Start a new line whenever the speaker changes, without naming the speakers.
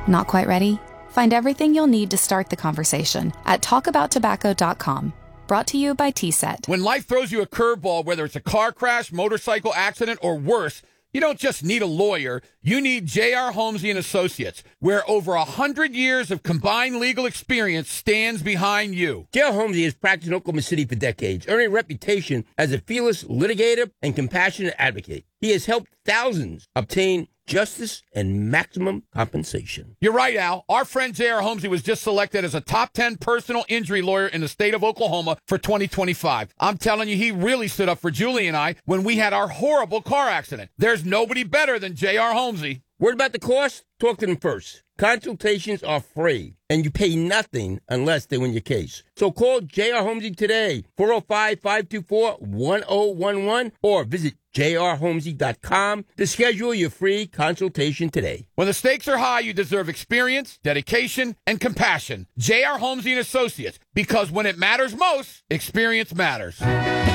Not quite ready? Find everything you'll need to start the conversation at talkabouttobacco.com. Brought to you by TSET.
When life throws you a curveball, whether it's a car crash, motorcycle accident, or worse, you don't just need a lawyer. You need J.R. Holmesy and Associates, where over 100 years of combined legal experience stands behind you.
J.R. Holmesy has practiced in Oklahoma City for decades, earning a reputation as a fearless litigator and compassionate advocate. He has helped thousands obtain justice and maximum compensation.
You're right, Al. Our friend J.R. Holmesy was just selected as a top 10 personal injury lawyer in the state of Oklahoma for 2025. I'm telling you, he really stood up for Julie and I when we had our horrible car accident. There's nobody better than J.R. Holmesy.
Worried about the cost? Talk to them first. Consultations are free, and you pay nothing unless they win your case. So call J.R. Holmesy today, 405-524-1011, or visit jrholmesy.com to schedule your free consultation today.
When the stakes are high, you deserve experience, dedication, and compassion. J.R. Holmesy and Associates, because when it matters most, experience matters.